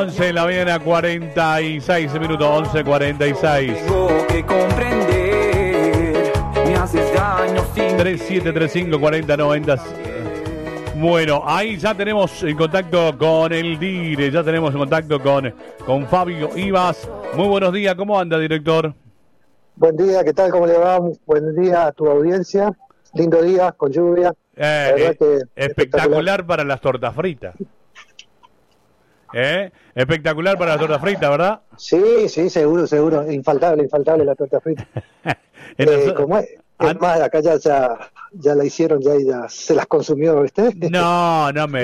11 de la mañana, 46 minutos, 11:46. Tengo que comprender, me haces daño sin 3735-4090. Bueno, ahí ya tenemos en contacto con el DIRE, ya tenemos en contacto con Fabio Ibas. Muy buenos días, ¿cómo anda, director? Buen día, ¿qué tal? ¿Cómo le va? Buen día a tu audiencia. Lindo día, con lluvia. La verdad que espectacular para las tortas fritas. Espectacular para las tortas fritas, ¿verdad? Sí, seguro. Infaltable la torta frita. Como es más, acá ya la hicieron, ya se las consumió, ¿viste? No me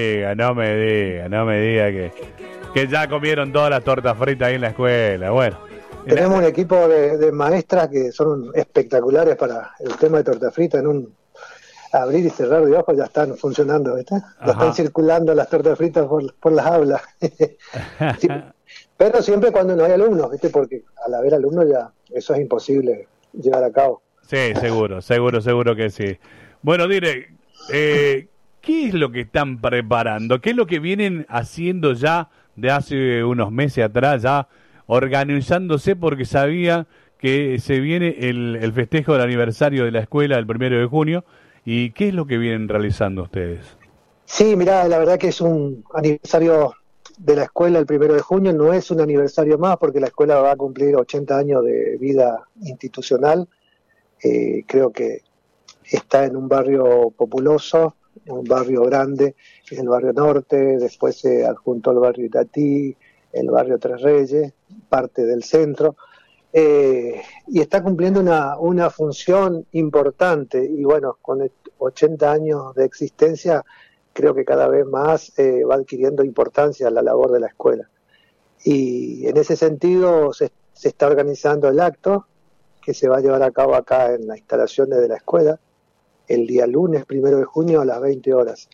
diga que ya comieron todas las tortas fritas ahí en la escuela. Bueno. Tenemos un equipo de maestras que son espectaculares para el tema de torta frita. En un abrir y cerrar de ojos ya están funcionando, ¿viste? Ya están circulando las tortas fritas por las aulas. Sí, pero siempre cuando no hay alumnos, ¿viste? Porque al haber alumnos ya eso es imposible llevar a cabo. Sí, seguro que sí. Bueno, Dire, ¿qué es lo que están preparando? ¿Qué es lo que vienen haciendo ya de hace unos meses atrás, ya organizándose porque sabía que se viene el festejo del aniversario de la escuela el 1 de junio? ¿Y qué es lo que vienen realizando ustedes? Sí, mirá, la verdad que es un aniversario de la escuela el 1 de junio, no es un aniversario más porque la escuela va a cumplir 80 años de vida institucional. Creo que está en un barrio populoso, un barrio grande, que es el barrio Norte, después se adjuntó el barrio Itatí, el barrio Tres Reyes, parte del centro, y está cumpliendo una función importante, y bueno, con 80 años de existencia, creo que cada vez más va adquiriendo importancia la labor de la escuela. Y en ese sentido se está organizando el acto, que se va a llevar a cabo acá en las instalaciones de la escuela, el día lunes 1 de junio a las 20 horas.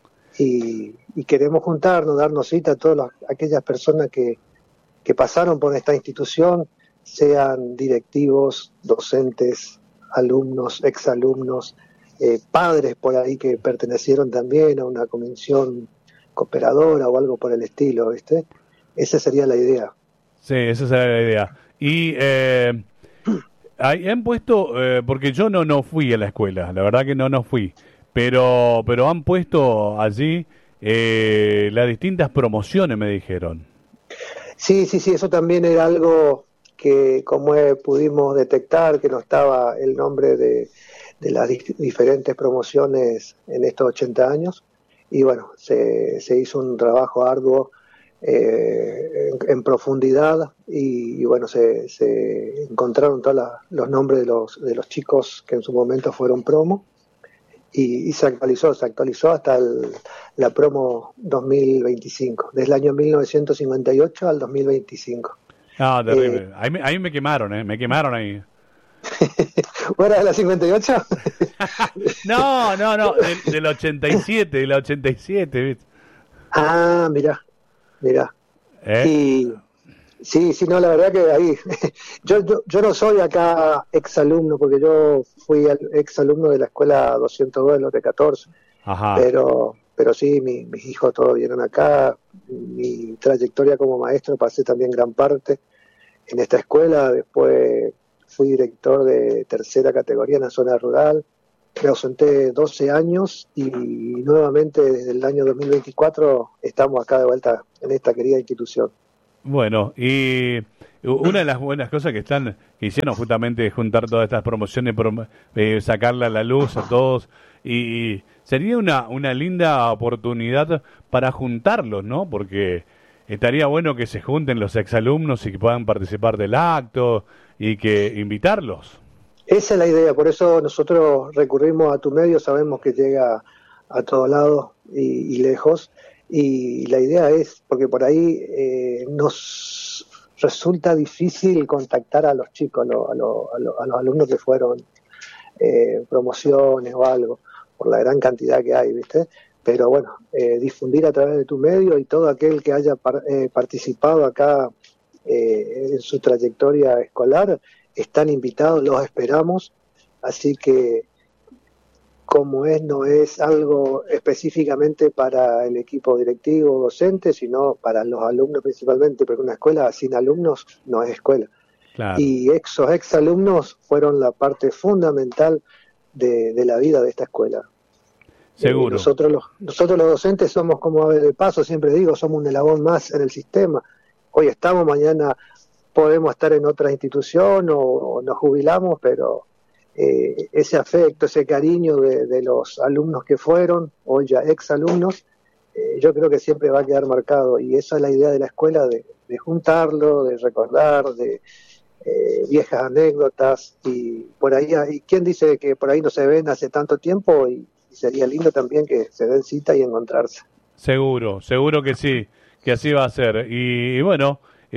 Y queremos juntarnos, darnos cita a todas aquellas personas que pasaron por esta institución, sean directivos, docentes, alumnos, exalumnos, padres por ahí que pertenecieron también a una convención cooperadora o algo por el estilo, ¿viste? Esa sería la idea. Sí, esa sería la idea. Y ahí han puesto, porque yo no fui a la escuela, la verdad que no fui, pero han puesto allí las distintas promociones, me dijeron. Sí, eso también era algo que como pudimos detectar, que no estaba el nombre de las diferentes promociones en estos 80 años, y bueno, se hizo un trabajo arduo en profundidad, y bueno, se encontraron todos los nombres de los chicos que en su momento fueron promo, y se actualizó hasta la promo 2025, desde el año 1958 al 2025. Ah, terrible. Ahí me quemaron ahí. ¿Fuera de la 58? No, del 87, ¿viste? Ah, mirá. Y sí, no, la verdad que ahí, yo no soy acá exalumno, porque yo fui exalumno de la escuela 202 de Lote 14, Ajá. pero sí, mis hijos todos vinieron acá, mi trayectoria como maestro pasé también gran parte en esta escuela, después fui director de tercera categoría en la zona rural, me ausenté 12 años y nuevamente desde el año 2024 estamos acá de vuelta en esta querida institución. Bueno, y una de las buenas cosas que hicieron justamente es juntar todas estas promociones, sacarla a la luz a todos, y sería una linda oportunidad para juntarlos, ¿no? Porque estaría bueno que se junten los exalumnos y que puedan participar del acto y que invitarlos. Esa es la idea, por eso nosotros recurrimos a tu medio, sabemos que llega a todos lados y lejos, y la idea es, porque por ahí nos resulta difícil contactar a los chicos, a los alumnos que fueron promociones o algo, por la gran cantidad que hay, ¿viste? Pero bueno, difundir a través de tu medio, y todo aquel que haya participado acá en su trayectoria escolar, están invitados, los esperamos, así que como no es algo específicamente para el equipo directivo o docente, sino para los alumnos principalmente, porque una escuela sin alumnos no es escuela. Claro, Y esos exalumnos fueron la parte fundamental de la vida de esta escuela. seguro. Nosotros los docentes somos como ave de paso, siempre digo, somos un eslabón más en el sistema. Hoy estamos, mañana podemos estar en otra institución o nos jubilamos, pero ese afecto, ese cariño de los alumnos que fueron, hoy ya exalumnos, yo creo que siempre va a quedar marcado, y esa es la idea de la escuela, de juntarlo, de recordar, de viejas anécdotas, y por ahí, ¿quién dice que por ahí no se ven hace tanto tiempo? Y sería lindo también que se den cita y encontrarse. Seguro, seguro que sí, que así va a ser. Y bueno,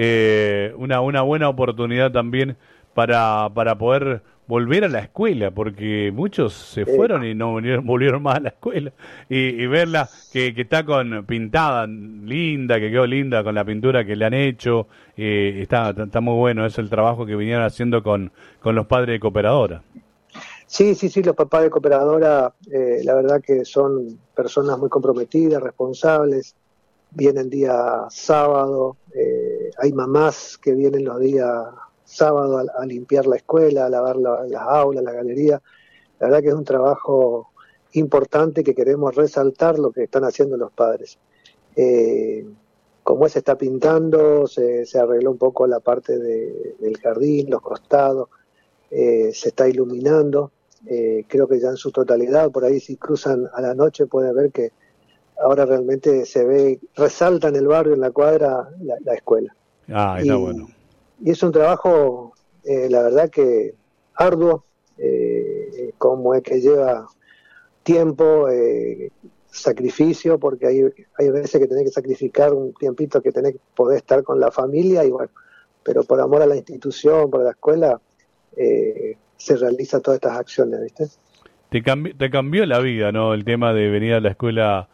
una buena oportunidad también para poder volver a la escuela, porque muchos se fueron y no volvieron más a la escuela. Y verla que está pintada, linda, que quedó linda con la pintura que le han hecho, está muy bueno. Es el trabajo que vinieron haciendo con los padres de Cooperadora. Sí, los papás de Cooperadora, la verdad que son personas muy comprometidas, responsables, vienen día sábado, hay mamás que vienen los días sábado a limpiar la escuela, a lavar las aulas, la galería. La verdad que es un trabajo importante que queremos resaltar lo que están haciendo los padres. Como se está pintando, se arregló un poco la parte del jardín, los costados, se está iluminando. Creo que ya en su totalidad, por ahí si cruzan a la noche pueden ver que ahora realmente se ve, resalta en el barrio, en la cuadra, la escuela. Ah, está bueno. Y es un trabajo, la verdad que arduo, como es que lleva tiempo, sacrificio, porque hay veces que tenés que sacrificar un tiempito que tenés que poder estar con la familia, y bueno, pero por amor a la institución, por la escuela, se realizan todas estas acciones, ¿viste? Te cambió la vida, ¿no? El tema de venir a la escuela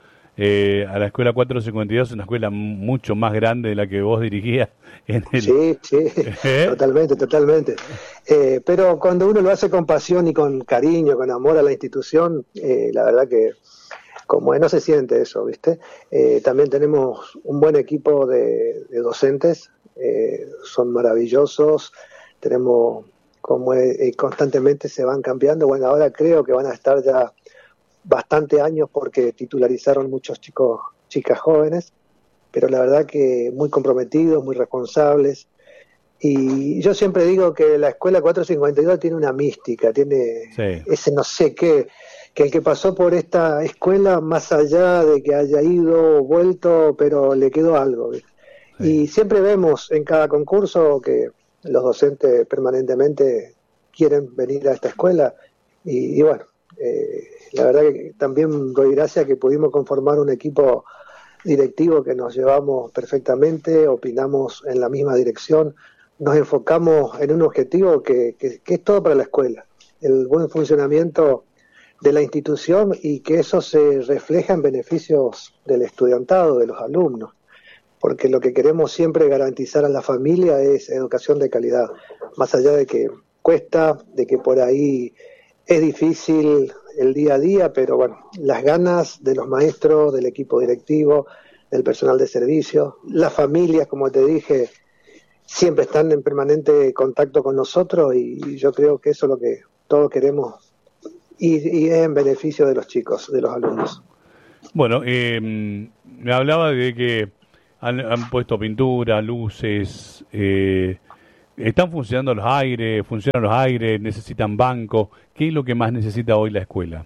452, una escuela mucho más grande de la que vos dirigías. Sí, totalmente. Pero cuando uno lo hace con pasión y con cariño, con amor a la institución, la verdad que como no se siente eso, ¿viste? También tenemos un buen equipo de docentes, son maravillosos, tenemos como constantemente se van cambiando. Bueno, ahora creo que van a estar ya bastante años porque titularizaron muchos chicas jóvenes, pero la verdad que muy comprometidos, muy responsables. Y yo siempre digo que la escuela 452 tiene una mística, tiene ese no sé qué, que el que pasó por esta escuela, más allá de que haya ido o vuelto, pero le quedó algo. Sí. Y siempre vemos en cada concurso que los docentes permanentemente quieren venir a esta escuela, y bueno, la verdad que también doy gracias que pudimos conformar un equipo directivo que nos llevamos perfectamente, opinamos en la misma dirección, nos enfocamos en un objetivo que es todo para la escuela, el buen funcionamiento de la institución, y que eso se refleja en beneficios del estudiantado, de los alumnos, porque lo que queremos siempre garantizar a la familia es educación de calidad, más allá de que cuesta, de que por ahí es difícil el día a día, pero bueno, las ganas de los maestros, del equipo directivo, del personal de servicio, las familias, como te dije, siempre están en permanente contacto con nosotros, y yo creo que eso es lo que todos queremos, y es en beneficio de los chicos, de los alumnos. Bueno, me hablaba de que han puesto pintura, luces, están funcionan los aires, necesitan banco. ¿Qué es lo que más necesita hoy la escuela?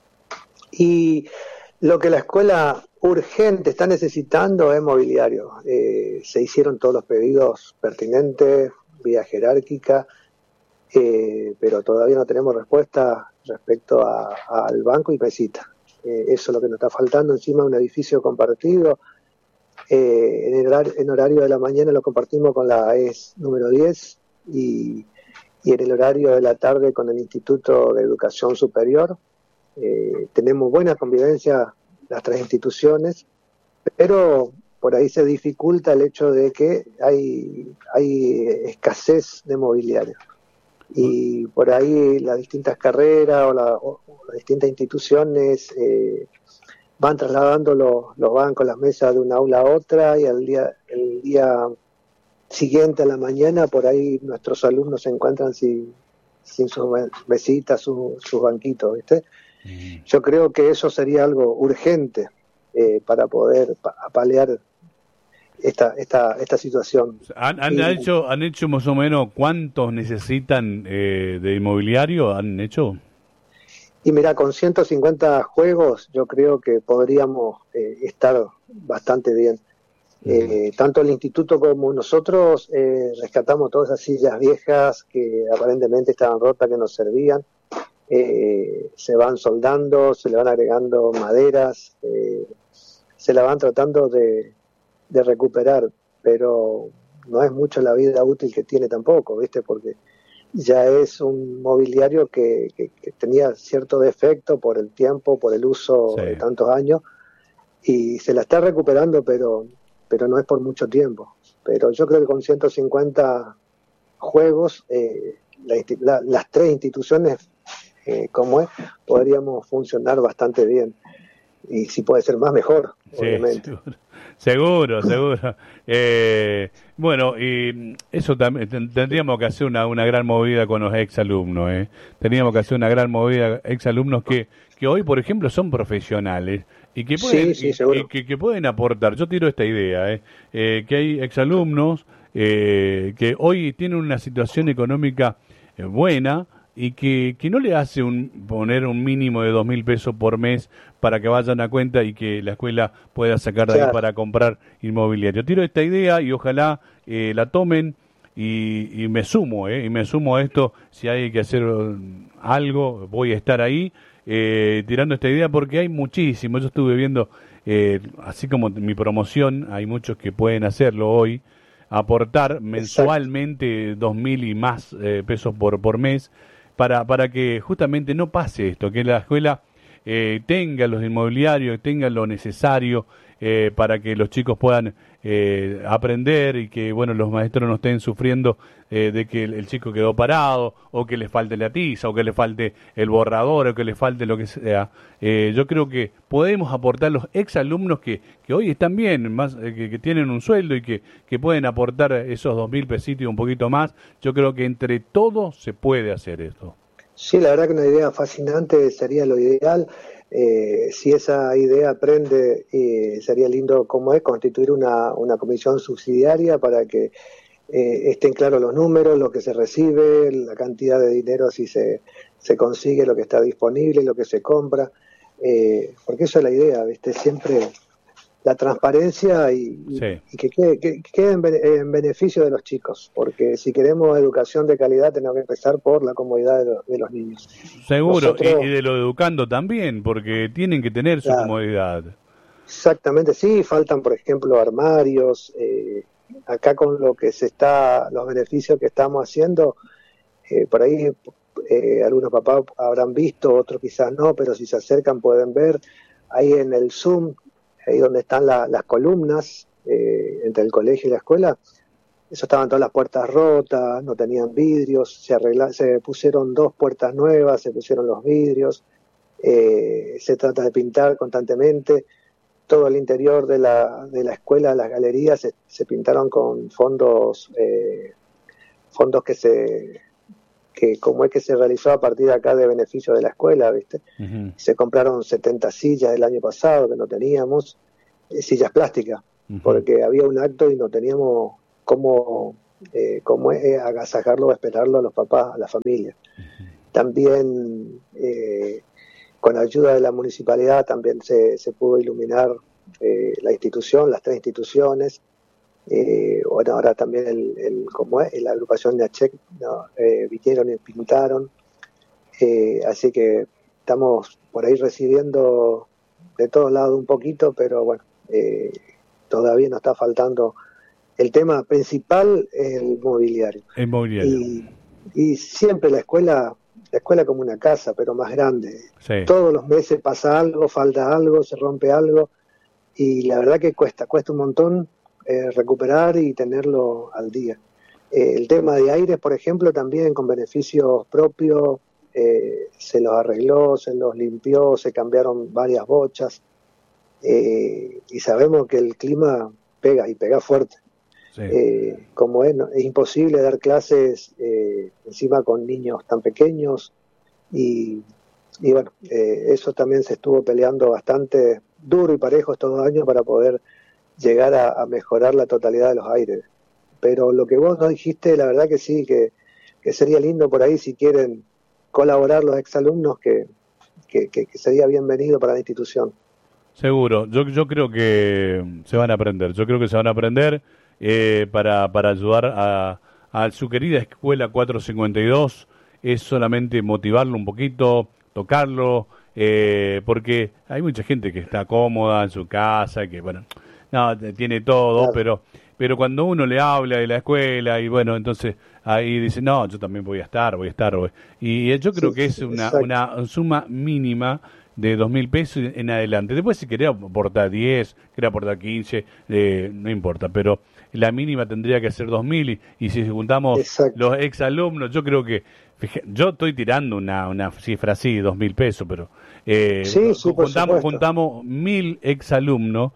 Y lo que la escuela urgente está necesitando es mobiliario. Se hicieron todos los pedidos pertinentes, vía jerárquica, pero todavía no tenemos respuesta respecto al banco y mesita. Eso es lo que nos está faltando, encima de un edificio compartido. En horario de la mañana lo compartimos con la AES número 10, y en el horario de la tarde con el Instituto de Educación Superior. Tenemos buena convivencia las tres instituciones, pero por ahí se dificulta el hecho de que hay escasez de mobiliario. y por ahí las distintas carreras o las distintas instituciones van trasladando los bancos, las mesas de una aula a otra, y el día siguiente a la mañana por ahí nuestros alumnos se encuentran sin sus mesitas, sus banquitos, ¿viste? Yo creo que eso sería algo urgente para poder paliar esta situación. ¿Han hecho más o menos cuántos necesitan de inmobiliario? ¿Han hecho? Y mira, con 150 juegos yo creo que podríamos estar bastante bien. Tanto el instituto como nosotros rescatamos todas esas sillas viejas que aparentemente estaban rotas, que nos servían. Se van soldando, se le van agregando maderas, se la van tratando de recuperar, pero no es mucho la vida útil que tiene tampoco, ¿viste? Porque ya es un mobiliario que tenía cierto defecto por el tiempo, por el uso de tantos años, y se la está recuperando, pero no es por mucho tiempo. Pero yo creo que con 150 juegos, las tres instituciones como es, podríamos funcionar bastante bien. Y si puede ser más, mejor, obviamente. Seguro. Bueno, y eso también tendríamos que hacer una gran movida con los exalumnos, Tendríamos que hacer una gran movida exalumnos que hoy, por ejemplo, son profesionales y que pueden, que pueden aportar. Yo tiro esta idea, que hay exalumnos que hoy tienen una situación económica buena, y que no le hace poner un mínimo de 2.000 pesos por mes para que vayan a cuenta y que la escuela pueda sacar de ahí para comprar inmobiliario. Tiro esta idea y ojalá la tomen y me sumo, a esto. Si hay que hacer algo, voy a estar ahí tirando esta idea, porque hay muchísimos. Yo estuve viendo, así como mi promoción, hay muchos que pueden hacerlo hoy, aportar mensualmente 2.000 y más pesos por mes, para que justamente no pase esto, que la escuela tenga los inmobiliarios, tenga lo necesario para que los chicos puedan aprender, y que bueno, los maestros no estén sufriendo de que el chico quedó parado, o que le falte la tiza, o que le falte el borrador, o que le falte lo que sea. Yo creo que podemos aportar los exalumnos que hoy están bien, más que tienen un sueldo y que pueden aportar esos 2.000 pesitos y un poquito más. Yo creo que entre todos se puede hacer esto. Sí, la verdad que una idea fascinante, sería lo ideal. Si esa idea prende, sería lindo, como es, constituir una comisión subsidiaria para que estén claros los números, lo que se recibe, la cantidad de dinero, si se consigue, lo que está disponible, lo que se compra, porque eso es la idea, ¿viste? Siempre la transparencia y que quede en beneficio de los chicos, porque si queremos educación de calidad tenemos que empezar por la comodidad de los niños. Seguro, y de lo educando también, porque tienen que tener su comodidad. Exactamente, sí, faltan por ejemplo armarios, acá con lo que los beneficios que estamos haciendo, por ahí algunos papás habrán visto, otros quizás no, pero si se acercan pueden ver, ahí en el Zoom, ahí donde están las columnas entre el colegio y la escuela, eso estaban todas las puertas rotas, no tenían vidrios, se pusieron 2 puertas nuevas, se pusieron los vidrios, se trata de pintar constantemente, todo el interior de la escuela, las galerías se pintaron con fondos que como es que se realizó a partir de acá de beneficio de la escuela, ¿viste? Uh-huh. Se compraron 70 sillas el año pasado que no teníamos, sillas plásticas, uh-huh, porque había un acto y no teníamos cómo agasajarlo o esperarlo a los papás, a la familia. Uh-huh. También con ayuda de la municipalidad también se pudo iluminar la institución, las 3 instituciones. Bueno, ahora también la agrupación de ACHEC vinieron y pintaron, así que estamos por ahí recibiendo de todos lados un poquito, pero bueno, todavía nos está faltando el tema principal, el mobiliario. El mobiliario. Y siempre la escuela como una casa, pero más grande. Sí. Todos los meses pasa algo, falta algo, se rompe algo, y la verdad que cuesta un montón recuperar y tenerlo al día. El tema de aires, por ejemplo, también con beneficios propios, se los arregló, se los limpió, se cambiaron varias bochas, y sabemos que el clima pega y pega fuerte. Sí. Como es imposible dar clases encima con niños tan pequeños y bueno, eso también se estuvo peleando bastante duro y parejo estos 2 años para poder llegar a mejorar la totalidad de los aires. Pero lo que vos nos dijiste, la verdad que sí, que sería lindo por ahí si quieren colaborar los exalumnos, que sería bienvenido para la institución. Seguro, yo creo que se van a aprender, yo creo que se van a aprender para ayudar a su querida escuela 452, es solamente motivarlo un poquito, tocarlo, porque hay mucha gente que está cómoda en su casa, que bueno, no, tiene todo, Claro. pero cuando uno le habla de la escuela y bueno, entonces ahí dice, no, yo también voy a estar, y yo creo Sí, que es sí, exacto. una suma mínima de 2.000 pesos en adelante. Después si quería aportar 10, quería aportar 15, no importa, pero la mínima tendría que ser 2.000 y si juntamos Exacto. los exalumnos, yo creo que, yo estoy tirando una cifra así, 2.000 pesos, pero Sí, sí, por supuesto. juntamos 1.000 exalumnos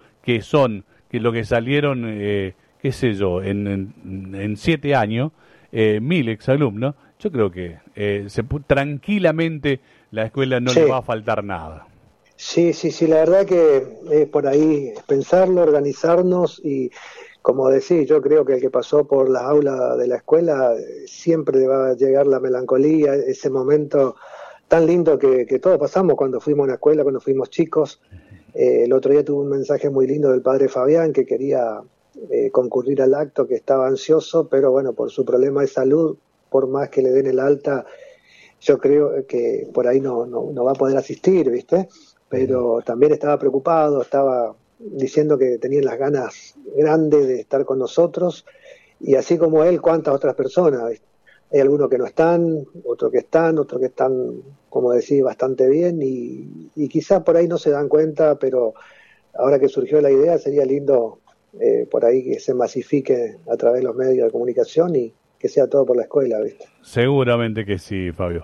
que lo que salieron, qué sé yo, en 7 años, 1.000 exalumnos, yo creo que tranquilamente la escuela no le va Sí, a faltar nada. sí, sí, sí, la verdad que por ahí pensarlo, organizarnos y como decís, yo creo que el que pasó por las aulas de la escuela siempre le va a llegar la melancolía, ese momento tan lindo que todos pasamos cuando fuimos a la escuela, cuando fuimos chicos. El otro día tuve un mensaje muy lindo del padre Fabián que quería concurrir al acto, que estaba ansioso, pero bueno, por su problema de salud, por más que le den el alta, yo creo que por ahí no va a poder asistir, ¿viste? Ujú. Pero también estaba preocupado, estaba diciendo que tenían las ganas grandes de estar con nosotros, y así como él, cuántas otras personas, ¿viste? Hay algunos que no están, otros que están, como decís, bastante bien, y quizás por ahí no se dan cuenta, pero ahora que surgió la idea, sería lindo por ahí que se masifique a través de los medios de comunicación y que sea todo por la escuela, ¿viste? Seguramente que sí, Fabio.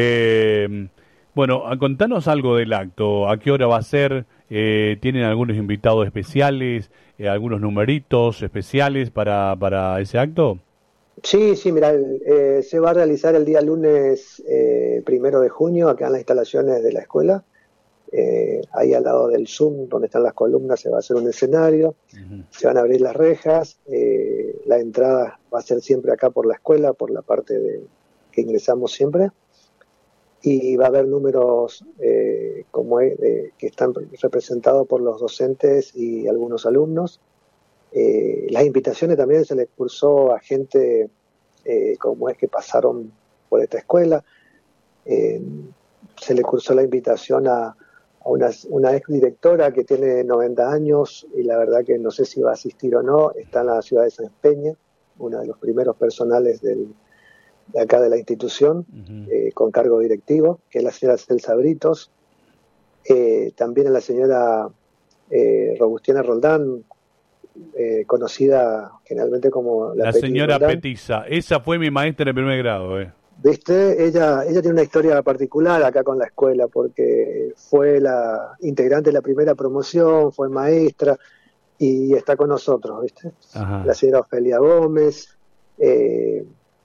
Bueno, contanos algo del acto. ¿A qué hora va a ser? ¿Tienen algunos invitados especiales? ¿Algunos numeritos especiales para ese acto? Sí, sí, mira, se va a realizar el día lunes 1 de junio acá en las instalaciones de la escuela. Ahí al lado del Zoom, donde están las columnas, se va a hacer un escenario, Ujú. se van a abrir las rejas, la entrada va a ser siempre acá por la escuela, por la parte que ingresamos siempre, y va a haber números que están representados por los docentes y algunos alumnos. Las invitaciones también se les cursó a gente como es que pasaron por esta escuela. Eh, Se le cursó la invitación a una ex directora que tiene 90 años y la verdad que no sé si va a asistir o no. Está en la ciudad de San Peña, uno de los primeros personales de acá de la institución, Ujú. con cargo directivo, que es la señora Celsa Britos. También a la señora Robustiana Roldán, conocida generalmente como la La Petit señora Roldán. Petiza, esa fue mi maestra en primer grado. ¿Viste? Ella tiene una historia particular acá con la escuela porque fue la integrante de la primera promoción, fue maestra y está con nosotros, ¿viste? La Ajá. señora Ofelia Gómez, eh,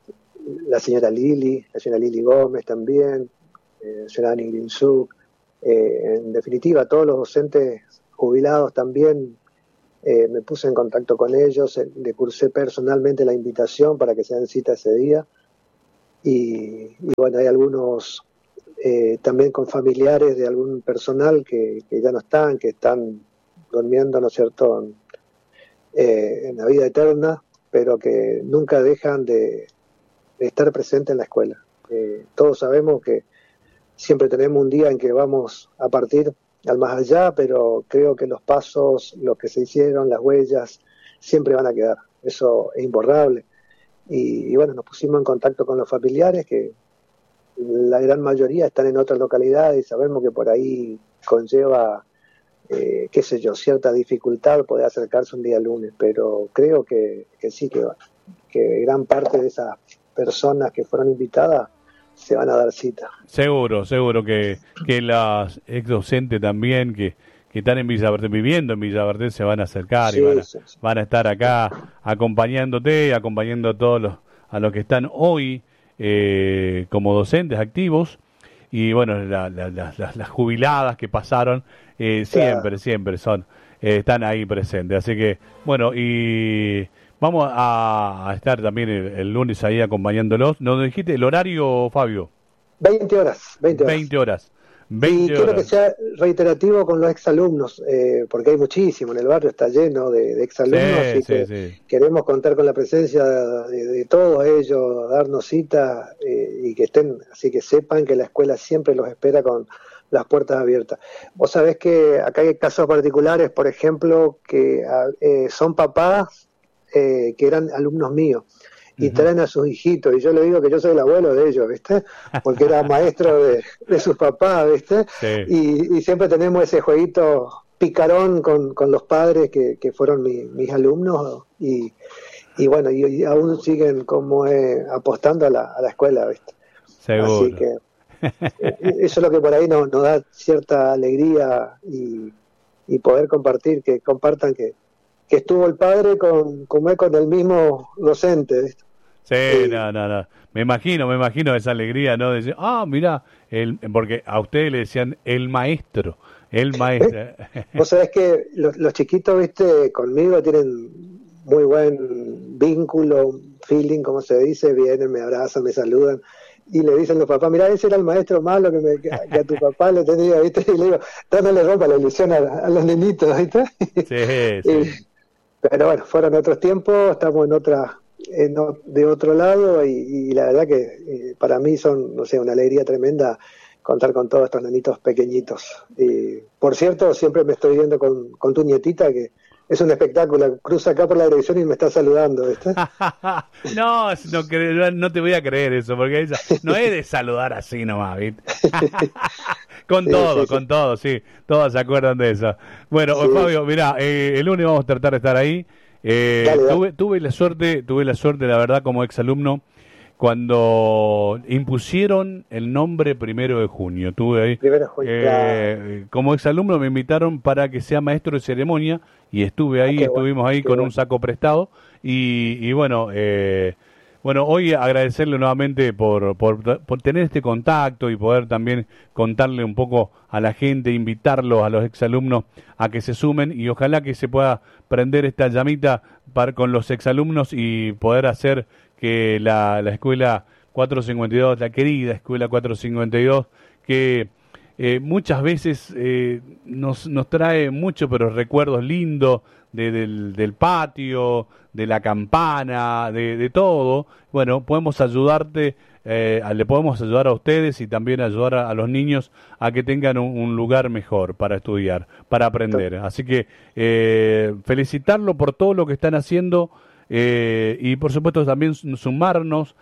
la señora Lili Gómez también, la señora Ani Grimsuk, en definitiva todos los docentes jubilados también. Me puse en contacto con ellos, le cursé personalmente la invitación para que se den cita ese día. Y bueno, hay algunos también con familiares de algún personal que ya no están, que están durmiendo, ¿no es cierto?, en la vida eterna, pero que nunca dejan de estar presentes en la escuela. Todos sabemos que siempre tenemos un día en que vamos a partir al más allá, pero creo que los pasos, lo que se hicieron, las huellas, siempre van a quedar. Eso es imborrable. Y bueno, nos pusimos en contacto con los familiares, que la gran mayoría están en otras localidades y sabemos que por ahí conlleva, qué sé yo, cierta dificultad poder acercarse un día lunes, pero creo que sí, que gran parte de esas personas que fueron invitadas se van a dar cita. Seguro que las ex docentes también que están en Villa Bertés, viviendo en Villa Bertés, se van a acercar Sí, y sí. van a estar acá acompañándote, acompañando a a los que están hoy como docentes activos. Y bueno, las jubiladas que pasaron Claro. siempre son están ahí presentes. Así que, bueno, y vamos a estar también el lunes ahí acompañándolos. ¿Nos dijiste el horario, Fabio? 20 horas, 20 horas. 20 horas. Y 20 quiero que horas. sea reiterativo con los exalumnos, porque hay muchísimo, en el barrio está lleno de exalumnos, Sí, así sí, que sí. queremos contar con la presencia de todos ellos, darnos cita y que estén, así que sepan que la escuela siempre los espera con las puertas abiertas. Vos sabés que acá hay casos particulares, por ejemplo, que son papás que eran alumnos míos y Ujú. traen a sus hijitos, y yo le digo que yo soy el abuelo de ellos, ¿viste? Porque era maestro de sus papás, ¿viste? Sí, Y siempre tenemos ese jueguito picarón con los padres que fueron mis alumnos, y bueno, y aún siguen como apostando a la escuela, ¿viste? Así seguro. que eso es lo que por ahí nos da cierta alegría y poder compartir, que compartan que estuvo el padre con el mismo docente, ¿viste? Sí, Y, no. Me imagino esa alegría, ¿no? De decir, mira, porque a ustedes le decían el ¿ves? maestro. Vos sabés que los chiquitos, viste, conmigo tienen muy buen vínculo, feeling, como se dice, vienen, me abrazan, me saludan, y le dicen los papás, mira, ese era el maestro malo que a tu papá le tenía, viste, y le digo, no le rompa la ilusión a los nenitos, viste. Sí, Y, sí. pero bueno, fueron otros tiempos, estamos de otro lado, y la verdad que para mí son, no sé, una alegría tremenda contar con todos estos nenitos pequeñitos. Y, por cierto, siempre me estoy viendo con tu nietita, que es un espectáculo, cruza acá por la dirección y me está saludando, ¿viste? No, no te voy a creer eso, porque no es de saludar así nomás, ¿viste? Sí, sí, sí, Con todo, sí, todos se acuerdan de eso. Bueno, sí, sí. Fabio, mirá, el lunes vamos a tratar de estar ahí. Dale, dale. Tuve la suerte, la verdad, como exalumno, cuando impusieron el nombre 1 de junio. Tuve ahí, Primero, claro. como exalumno me invitaron para que sea maestro de ceremonia y estuve Ah, ahí, qué bueno, estuvimos ahí qué con un bueno. saco prestado y bueno, bueno, hoy agradecerle nuevamente por tener este contacto y poder también contarle un poco a la gente, invitarlos a los exalumnos a que se sumen y ojalá que se pueda prender esta llamita con los exalumnos y poder hacer que la escuela 452, la querida escuela 452, que muchas veces nos trae mucho, pero recuerdos lindos del patio, de la campana, de todo. Bueno, podemos ayudarte, le podemos ayudar a ustedes y también ayudar a los niños a que tengan un lugar mejor para estudiar, para To- aprender. Así que felicitarlo por todo lo que están haciendo y por supuesto también sumarnos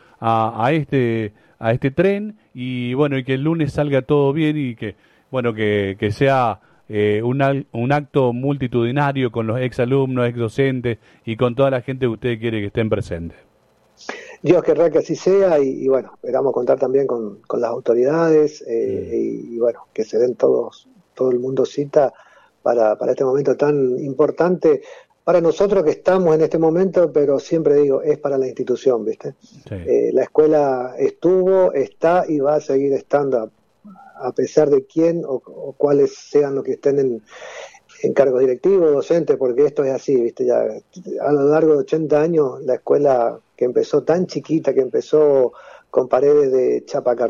a este tren y bueno, y que el lunes salga todo bien y que bueno, que sea un acto multitudinario con los exalumnos, ex docentes y con toda la gente que usted quiere que estén presentes. Dios querrá que así sea, y bueno, esperamos contar también con las autoridades, Mm. y bueno, que se den todo el mundo cita para este momento tan importante para nosotros que estamos en este momento, pero siempre digo, es para la institución, ¿viste? Sí. La escuela estuvo, está y va a seguir estando a pesar de quién o cuáles sean los que estén en cargos directivos, docentes, porque esto es así, ¿viste? Ya a lo largo de 80 años, la escuela que empezó tan chiquita, que empezó con paredes de chapa